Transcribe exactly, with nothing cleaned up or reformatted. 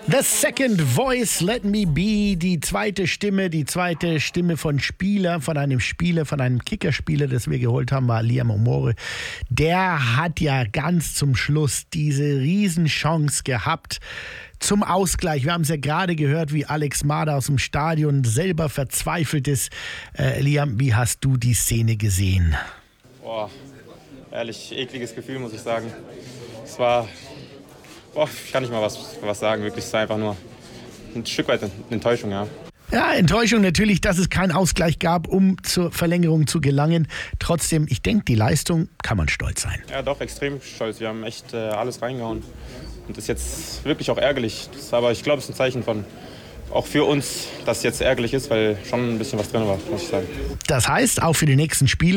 The Second Voice, Let Me Be, die zweite Stimme, die zweite Stimme von Spieler, von einem Spieler, von einem Kickerspieler, das wir geholt haben, war Liam Omore. Der hat ja ganz zum Schluss diese Riesenchance gehabt zum Ausgleich. Wir haben es ja gerade gehört, wie Alex Mader aus dem Stadion selber verzweifelt ist. Äh, Liam, wie hast du die Szene gesehen? Boah, ehrlich, ekliges Gefühl, muss ich sagen. Es war... Boah, ich kann nicht mal was, was sagen, wirklich. Es war einfach nur ein Stück weit Enttäuschung, ja. Ja, Enttäuschung natürlich, dass es keinen Ausgleich gab, um zur Verlängerung zu gelangen. Trotzdem, ich denke, die Leistung kann man stolz sein. Ja, doch, extrem stolz. Wir haben echt äh, alles reingehauen. Und das ist jetzt wirklich auch ärgerlich. Das ist aber ich glaube, es ist ein Zeichen von, auch für uns, dass es jetzt ärgerlich ist, weil schon ein bisschen was drin war, muss ich sagen. Das heißt, auch für die nächsten Spiele